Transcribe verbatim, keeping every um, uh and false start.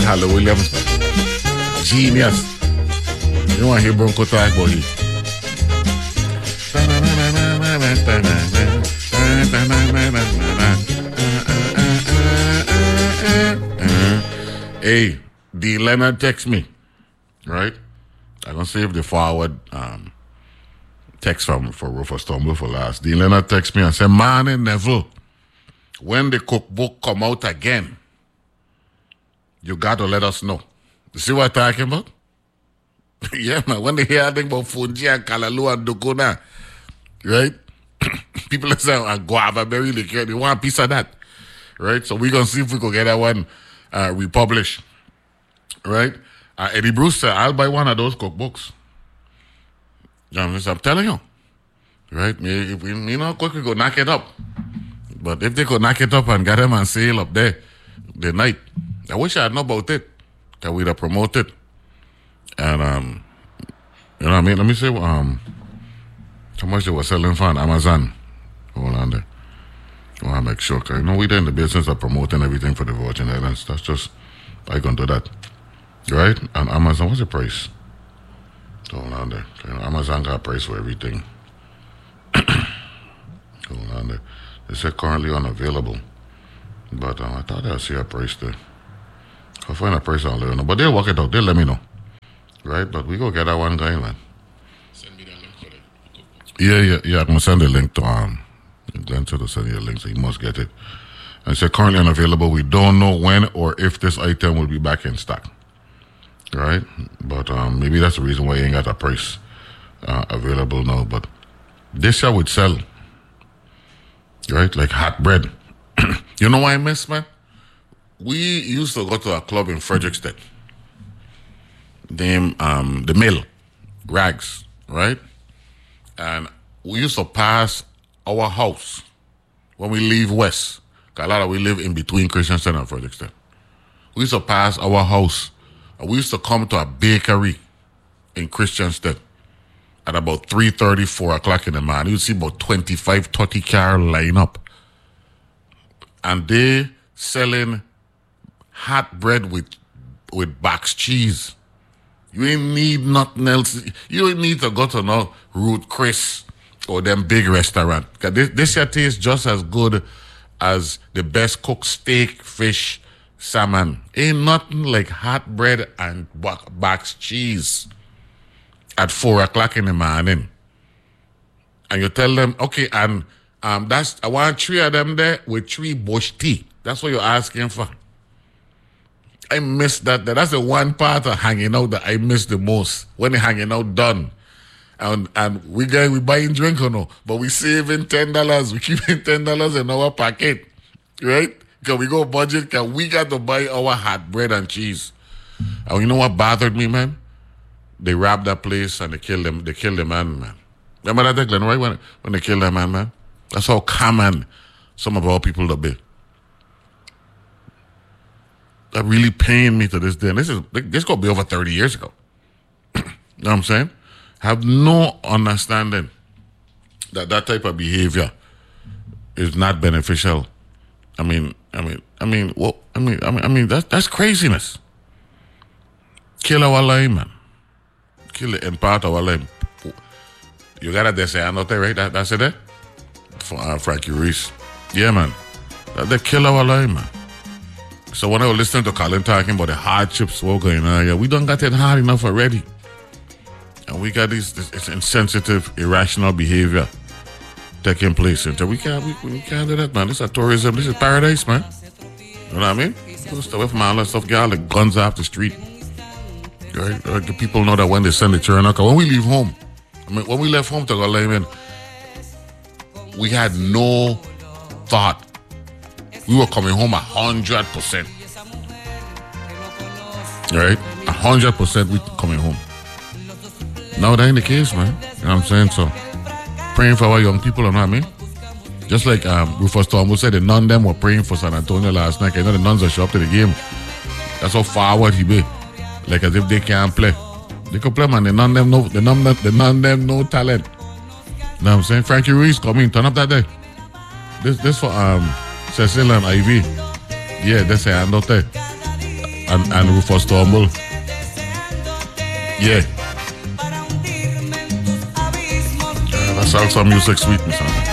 Halle Williams. Genius. You want to hear Bronco talk about it? Hey, D. Leonard text me, right? I'm going to see if they forward um, text from for Rufus Stumble for last. D. Leonard text me and said, man and Neville, when the cookbook come out again, you got to let us know. You see what I'm talking about? Yeah, man. When they hear anything about Fungi and Kalalu and Dukuna, right? People say, uh, guava berry, they, they want a piece of that, right? So we're going to see if we can get that one uh, republished, right? Uh, Eddie Bruce said, I'll buy one of those cookbooks. You know, I'm telling you, right? If we, you know, quick, we go knock it up. But if they could knock it up and get them on sale up there the night, I wish I had known about it, that we'd have promoted. And, um, you know what I mean? Let me see um, how much they were selling for on Amazon. Hold on there. I want to make sure. Cause, you know, we're in the business of promoting everything for the Virgin Islands. That's just, I can do that. Right? And Amazon, what's the price? Hold on there. You know, Amazon got a price for everything. Hold on there. They said currently unavailable. But um, I thought I'd see a price there. I'll find a price on there. But they'll work it out. They'll let me know. Right? But we go get that one guy, man. Send me that link for that. Yeah, yeah, yeah. I'm going to send the link to um, Glenn said to send you a link, so he must get it. And it said currently unavailable. We don't know when or if this item will be back in stock. Right? But um, maybe that's the reason why you ain't got a price uh, available now. But this year would sell. Right? Like hot bread. You know why I miss, man? We used to go to a club in Frederickstead. Named um, The Mill. Rags. Right? And we used to pass our house when we leave west. Because a lot of we live in between Christiansted and Frederickstead. We used to pass our house. And we used to come to a bakery in Christiansted at about three thirty, four o'clock in the morning. You'd see about twenty-five, thirty cars line up. And they selling hot bread with with box cheese. You ain't need nothing else. You ain't need to go to no Ruth Chris or them big restaurant. Cause this, this here tastes just as good as the best cooked steak, fish, salmon. Ain't nothing like hot bread and box cheese at four o'clock in the morning. And you tell them, okay, and um, that's I want three of them there with three bush tea. That's what you're asking for. I miss that. That's the one part of hanging out that I miss the most. When the hanging out done. And and we get we buying drink or no, but we saving ten dollars. We keeping ten dollars in our pocket. Right? Because we go budget, because we got to buy our hot bread and cheese. And you know what bothered me, man? They robbed that place and they killed them. They killed the man, man. Remember that, Glenn, right? When, when they killed that man, man? That's how common some of our people to be. That really pained me to this day. And this is this gonna be over thirty years ago. You know what I'm saying? Have no understanding that that type of behavior is not beneficial. I mean, I mean, I mean, well, I mean, I mean, I mean, that's that's craziness. Kill our line, man. Kill it in part of our line. You got it there, say, I'm not there, right? That, that's it there? For uh, Frankie Reese. Yeah, man. That, they kill our line, man. So when I was listening to Colin talking about the hardships we're going on, yeah, we don't got it hard enough already. And we got this, this, this insensitive, irrational behavior taking place. And so we can't, we, we can't do that, man. This is tourism. This is paradise, man. You know what I mean? Stay away from all that stuff. Get all the guns off the street. Right? Like the people know that when they send the children out. When we leave home, I mean, when we left home to go live in, we had no thought. We were coming home a hundred percent. Right? A hundred percent we coming home. Now that ain't the case, man. You know what I'm saying? So praying for our young people, you know what I mean? Just like um, Rufus Stumble said, the nun them were praying for San Antonio last night. You know the nuns are show up to the game. That's how forward he be. Like as if they can't play. They can play, man. The nun them no, the nun, the nun them no talent. You know what I'm saying? Frankie Ruiz come in, turn up that day. This this for um Cecil and Ivy. Yeah, they say I'm not there. and, and Rufus Turnbull. Yeah. Yeah, that's also music sweetness. Huh?